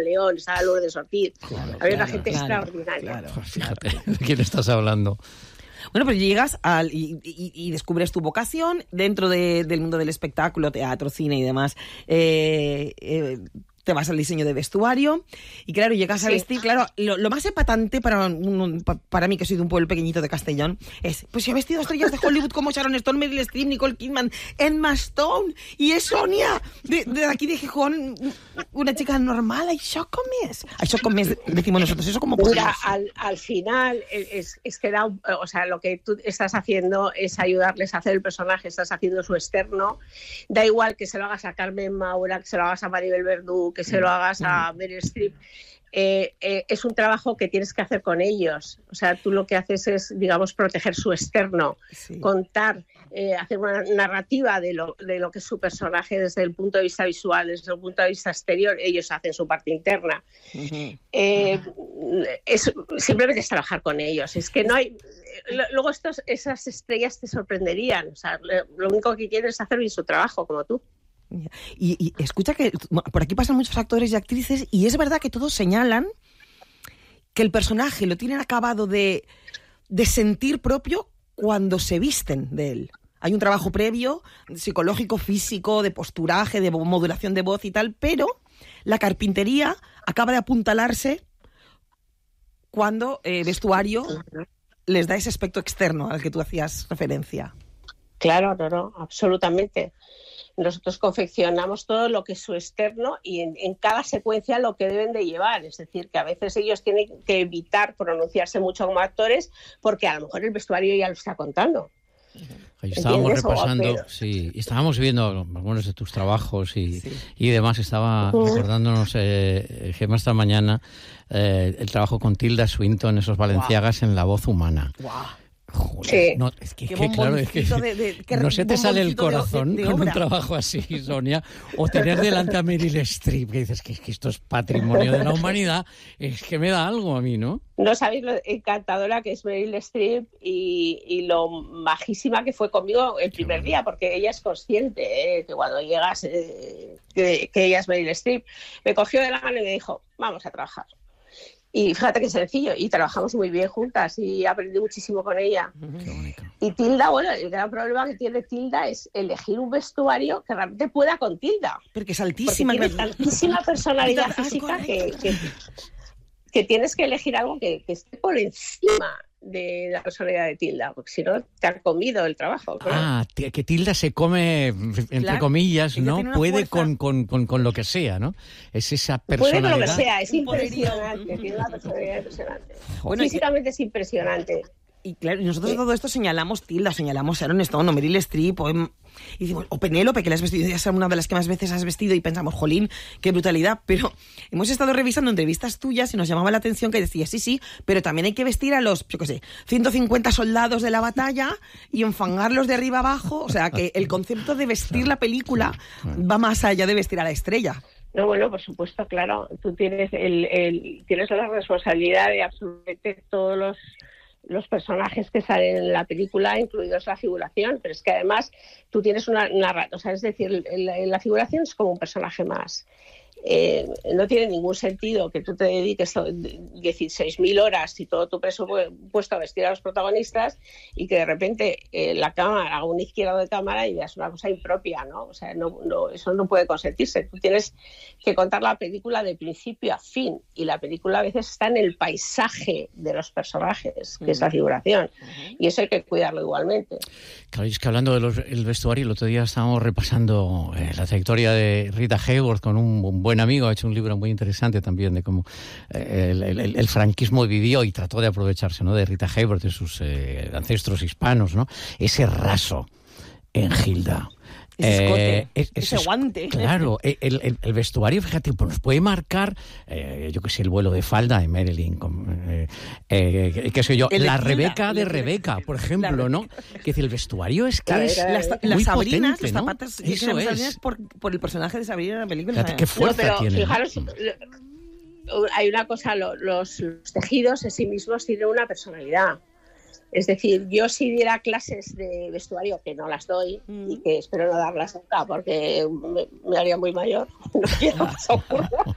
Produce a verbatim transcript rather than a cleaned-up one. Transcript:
León, estaba Lourdes Ortiz, claro, había claro, una gente claro, extraordinaria. Claro, Pues fíjate, ¿de quién estás hablando? Bueno, pues llegas al, y, y, y descubres tu vocación dentro de, del mundo del espectáculo, teatro, cine y demás. Eh, eh, te vas al diseño de vestuario y claro, llegas a Sí. vestir, claro, lo, lo más epatante para, un, para mí, que soy de un pueblo pequeñito de Castellón, es, pues si he vestido a estrellas de Hollywood como Sharon Stone, Meryl Streep, Nicole Kidman, Emma Stone, y es Sonia, de, de aquí de Gijón, una chica normal, això com és? Això com és, decimos nosotros, eso como Mira, podemos. al, al final es, es que da, un- o sea, lo que tú estás haciendo es ayudarles a hacer el personaje, estás haciendo su externo. Da igual que se lo hagas a Carmen Maura, que se lo hagas a Maribel Verdú, que se lo hagas a Meryl Streep. Eh, eh, es un trabajo que tienes que hacer con ellos. O sea, tú lo que haces es, digamos, proteger su externo, Sí. contar, eh, hacer una narrativa de lo, de lo que es su personaje desde el punto de vista visual, desde el punto de vista exterior. Ellos hacen su parte interna. Ujú. Eh, es, simplemente es trabajar con ellos. Es que no hay... lo- Luego estos, esas estrellas te sorprenderían. O sea, lo, lo único que quieren es hacer bien su trabajo, como tú. Y, y escucha que por aquí pasan muchos actores y actrices y es verdad que todos señalan que el personaje lo tienen acabado de, de sentir propio cuando se visten de él. Hay un trabajo previo, psicológico, físico, de posturaje, de modulación de voz y tal, pero la carpintería acaba de apuntalarse cuando eh, vestuario les da ese aspecto externo al que tú hacías referencia. Claro, no, no, absolutamente. Nosotros confeccionamos todo lo que es su externo y en, en cada secuencia lo que deben de llevar. Es decir, que a veces ellos tienen que evitar pronunciarse mucho como actores porque a lo mejor el vestuario ya lo está contando. Ahí estábamos ¿Entiendes? repasando, O, pero- sí, y estábamos viendo algunos de tus trabajos y, Sí. y demás. Estaba Ujú. recordándonos, eh, Gemma, esta mañana, eh, el trabajo con Tilda Swinton, esos valenciagas en La Voz Humana. ¡Guau! Joder, Sí. no, es que, Qué que claro, es que bomboncito de- de- qué no se te sale el bomboncito de- corazón de- de con un obra. trabajo así, Sonia, o tener delante a Meryl Streep, que dices que, que esto es patrimonio de la humanidad, es que me da algo a mí, ¿no? No sabéis lo encantadora que es Meryl Streep y, y lo majísima que fue conmigo el primer bueno. día, porque ella es consciente eh, que cuando llegas, eh, que, que ella es Meryl Streep. Me cogió de la mano y me dijo, vamos a trabajar. Y fíjate qué sencillo, y trabajamos muy bien juntas y aprendí muchísimo con ella. Qué bonito. Y Tilda, bueno, el gran problema que tiene Tilda es elegir un vestuario que realmente pueda con Tilda. Porque es Porque altísima. tiene claro. tantísima personalidad Ah, física que, correcto. que, que tienes que elegir algo que, que esté por encima de la personalidad de Tilda, porque si no te han comido el trabajo. Claro. Ah, t- que Tilda se come, entre Claro, comillas, ella ¿no? tiene una Puede fuerza. con, con, con, con lo que sea, ¿no? Es esa Puede personalidad. con lo que sea, es Un poderío. impresionante, tiene una personalidad impresionante. Bueno, y- Físicamente es impresionante. Y claro, y nosotros Sí. todo esto señalamos Tilda, señalamos Sharon Stone o Meryl Streep o, em- y decimos, o Penélope, que la has vestido, ya sea una de las que más veces has vestido y pensamos, jolín, qué brutalidad. Pero hemos estado revisando entrevistas tuyas y nos llamaba la atención que decías, sí, sí, pero también hay que vestir a los, yo qué sé, ciento cincuenta soldados de la batalla y enfangarlos de arriba abajo. O sea, que el concepto de vestir la película va más allá de vestir a la estrella. No, bueno, por supuesto, claro. Tú tienes el, el tienes la responsabilidad de absolutamente todos los los personajes que salen en la película, incluidos la figuración, pero es que además tú tienes una narrativa, o sea, es decir, la, la figuración es como un personaje más. Eh, no tiene ningún sentido que tú te dediques dieciséis mil horas y todo tu presupuesto a vestir a los protagonistas y que de repente eh, la cámara haga un izquierdo de cámara y veas una cosa impropia, ¿no? O sea, no, no, eso no puede consentirse. Tú tienes que contar la película de principio a fin y la película a veces está en el paisaje de los personajes, que uh-huh. es la figuración, uh-huh. y eso hay que cuidarlo igualmente. Claro, es que hablando del vestuario, el otro día estábamos repasando eh, la trayectoria de Rita Hayworth con un, un buen amigo, ha hecho un libro muy interesante también de cómo eh, el, el, el franquismo vivió y trató de aprovecharse, ¿no?, de Rita Hayworth, de sus eh, ancestros hispanos, ¿no? Ese raso en Gilda. Ese escote, eh, es, ese es, guante. Claro, el, el, el vestuario, fíjate, pues nos puede marcar, eh, yo qué sé, el vuelo de falda de Marilyn, con, eh, eh, qué sé yo, el la de Rebeca Hilda, de Rebeca, por ejemplo, ¿no? Que el vestuario es que claro, es claro. Las, muy las Sabrinas, potente, los ¿no? zapatos, Eso es. Por, por el personaje de Sabrina en la película. Fíjate qué fuerza no, pero tiene. Fijaros, hay una cosa, los, los tejidos en sí mismos tienen una personalidad. Es decir, yo si diera clases de vestuario, que no las doy, mm. y que espero no darlas nunca porque me, me haría muy mayor, no quiero que eso ocurra.